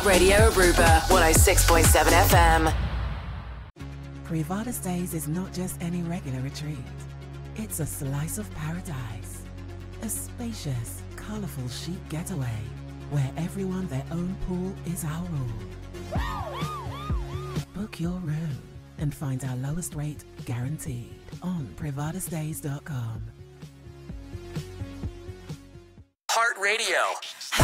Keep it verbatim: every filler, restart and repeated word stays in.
Radio Aruba, one oh six point seven F M. Privada Stays is not just any regular retreat. It's a slice of paradise. A spacious, colourful chic getaway where everyone their own pool is our rule. Book your room and find our lowest rate guaranteed on privada stays dot com. Heart Radio.